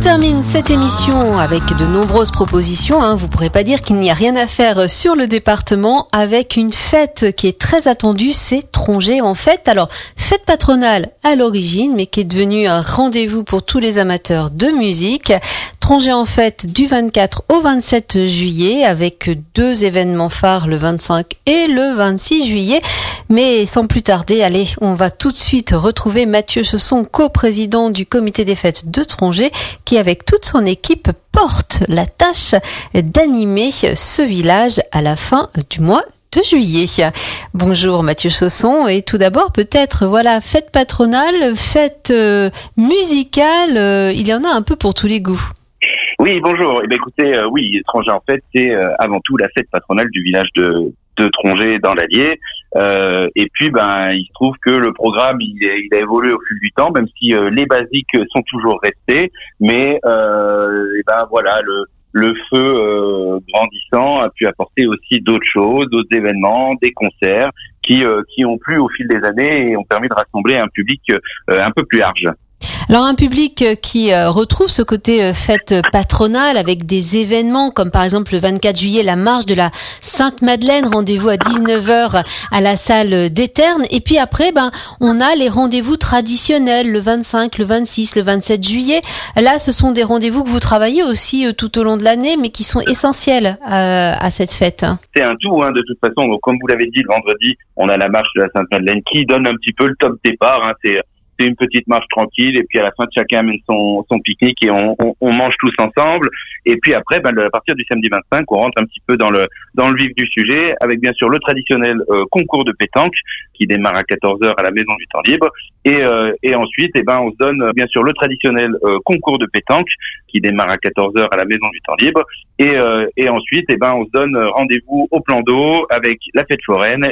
termine cette émission avec de nombreuses propositions. Vous ne pourrez pas dire qu'il n'y a rien à faire sur le département avec une fête qui est très attendue, c'est Trongé en fête. Alors, fête patronale à l'origine, mais qui est devenue un rendez-vous pour tous les amateurs de musique. Trongé en fête du 24 au 27 juillet avec 2 événements phares le 25 et le 26 juillet. Mais sans plus tarder, allez, on va tout de suite retrouver Mathieu Chausson, coprésident du comité des fêtes de Trongé, qui avec toute son équipe porte la tâche d'animer ce village à la fin du mois de juillet. Bonjour Mathieu Chausson, et tout d'abord peut-être, fête patronale, fête musicale, il y en a un peu pour tous les goûts. Oui, bonjour. Écoutez, Trongé en fête, c'est avant tout la fête patronale du village de Trongé dans l'Allier. Et puis, il se trouve que le programme, il a évolué au fil du temps, même si les basiques sont toujours restés. Mais le feu grandissant a pu apporter aussi d'autres choses, d'autres événements, des concerts qui ont plu au fil des années et ont permis de rassembler un public un peu plus large. Alors un public qui retrouve ce côté fête patronale avec des événements comme par exemple le 24 juillet la marche de la Sainte-Madeleine, rendez-vous à 19h à la salle d'Éterne, et puis après on a les rendez-vous traditionnels le 25, le 26, le 27 juillet. Là ce sont des rendez-vous que vous travaillez aussi tout au long de l'année mais qui sont essentiels à cette fête. C'est un tout de toute façon. Donc comme vous l'avez dit, le vendredi on a la marche de la Sainte-Madeleine qui donne un petit peu le top départ. C'est une petite marche tranquille, et puis à la fin chacun amène son pique-nique et on mange tous ensemble. Et puis après, à partir du samedi 25, on rentre un petit peu dans le vif du sujet, avec bien sûr le traditionnel concours de pétanque qui démarre à 14h à la Maison du Temps Libre. Et ensuite, on se donne bien sûr le traditionnel concours de pétanque qui démarre à 14h à la Maison du Temps Libre. Et ensuite, on se donne rendez-vous au plan d'eau avec la fête foraine